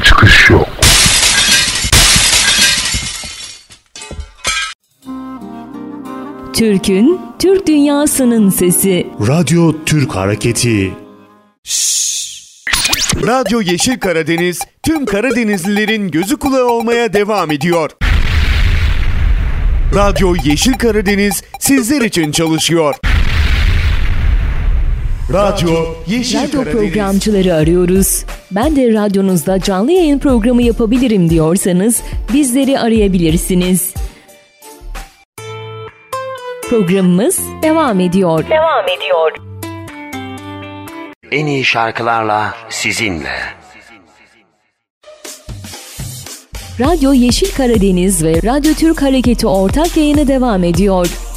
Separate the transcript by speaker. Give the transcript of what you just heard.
Speaker 1: çıkış yok.
Speaker 2: Türk'ün, Türk dünyasının sesi.
Speaker 3: Radyo Türk Hareketi. Radyo Yeşil Karadeniz, tüm Karadenizlilerin gözü kulağı olmaya devam ediyor. Radyo Yeşil Karadeniz sizler için çalışıyor. Radyo Yeşil
Speaker 2: Radyo
Speaker 3: Karadeniz.
Speaker 2: programcıları arıyoruz. Ben de radyonuzda canlı yayın programı yapabilirim diyorsanız bizleri arayabilirsiniz. Programımız devam ediyor.
Speaker 4: En iyi şarkılarla sizinle.
Speaker 2: Radyo Yeşil Karadeniz ve Radyo Türk Hareketi ortak yayını devam ediyor.